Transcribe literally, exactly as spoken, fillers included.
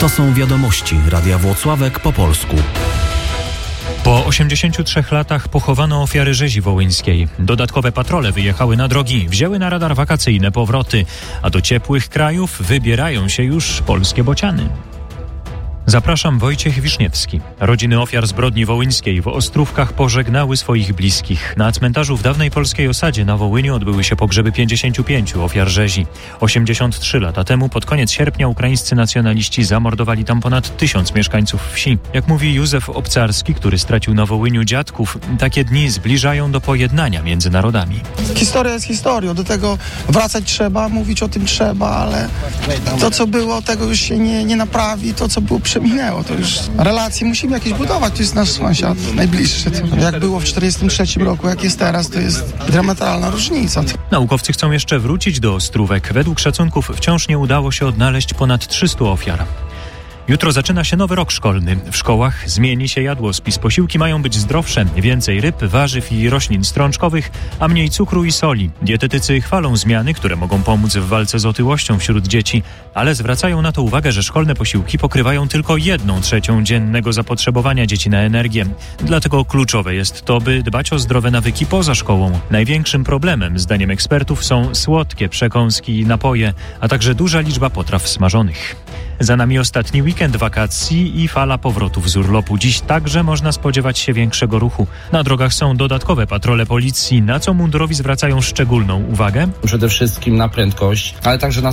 To są wiadomości Radia Włocławek po polsku. Po osiemdziesięciu trzech latach pochowano ofiary rzezi wołyńskiej. Dodatkowe patrole wyjechały na drogi, wzięły na radar wakacyjne powroty, a do ciepłych krajów wybierają się już polskie bociany. Zapraszam, Wojciech Wiszniewski. Rodziny ofiar zbrodni wołyńskiej w Ostrówkach pożegnały swoich bliskich. Na cmentarzu w dawnej polskiej osadzie na Wołyniu odbyły się pogrzeby pięćdziesięciu pięciu ofiar rzezi. osiemdziesiąt trzy lata temu, pod koniec sierpnia, ukraińscy nacjonaliści zamordowali tam ponad tysiąc mieszkańców wsi. Jak mówi Józef Obcarski, który stracił na Wołyniu dziadków, takie dni zbliżają do pojednania między narodami. Historia jest historią, do tego wracać trzeba, mówić o tym trzeba, ale to, co było, tego już się nie, nie naprawi, to, co było przeminęło, to już relacje musimy jakieś budować, to jest nasz sąsiad najbliższy. To jak było w czterdziestym trzecim roku, jak jest teraz, to jest dramatalna różnica. Naukowcy chcą jeszcze wrócić do Ostrówek. Według szacunków wciąż nie udało się odnaleźć ponad trzystu ofiar. Jutro zaczyna się nowy rok szkolny. W szkołach zmieni się jadłospis. Posiłki mają być zdrowsze, więcej ryb, warzyw i roślin strączkowych, a mniej cukru i soli. Dietetycy chwalą zmiany, które mogą pomóc w walce z otyłością wśród dzieci, ale zwracają na to uwagę, że szkolne posiłki pokrywają tylko jedną trzecią dziennego zapotrzebowania dzieci na energię. Dlatego kluczowe jest to, by dbać o zdrowe nawyki poza szkołą. Największym problemem, zdaniem ekspertów, są słodkie przekąski i napoje, a także duża liczba potraw smażonych. Za nami ostatni weekend wakacji i fala powrotów z urlopu. Dziś także można spodziewać się większego ruchu. Na drogach są dodatkowe patrole policji, na co mundurowi zwracają szczególną uwagę. Przede wszystkim na prędkość, ale także na